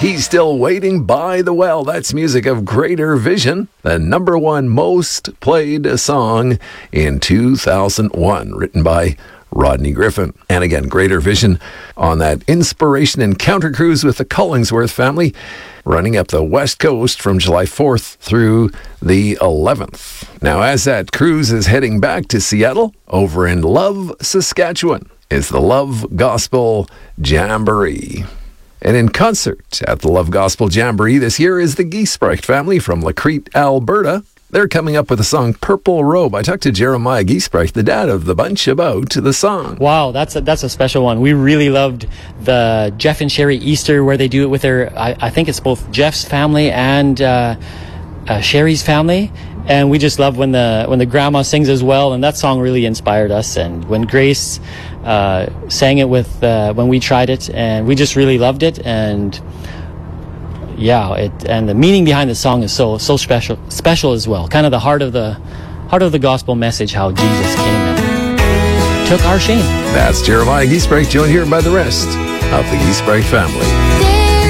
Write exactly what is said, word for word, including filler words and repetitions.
He's Still Waiting by the Well. That's music of Greater Vision, the number one most played song in two thousand one, written by Rodney Griffin. And again, Greater Vision on that Inspiration Encounter cruise with the Collingsworth family, running up the West Coast from July fourth through the eleventh. Now, as that cruise is heading back to Seattle, over in Love, Saskatchewan, is the Love Gospel Jamboree. And in concert at the Love Gospel Jamboree this year is the Giesbrecht family from Lacrete, Alberta. They're coming up with the song Purple Robe. I talked to Jeremiah Giesbrecht, the dad of the bunch, about the song. Wow, that's a, that's a special one. We really loved the Jeff and Sherry Easter, where they do it with their, I, I think it's both Jeff's family and uh, uh, Sherry's family. And we just love when the when the grandma sings as well. And that song really inspired us. And when Grace uh, sang it with uh, when we tried it, and we just really loved it. And yeah, it and the meaning behind the song is so so special special as well. Kind of the heart of the heart of the gospel message, how Jesus came and took our shame. That's Jeremiah Giesbrecht, joined here by the rest of the Giesbrecht family.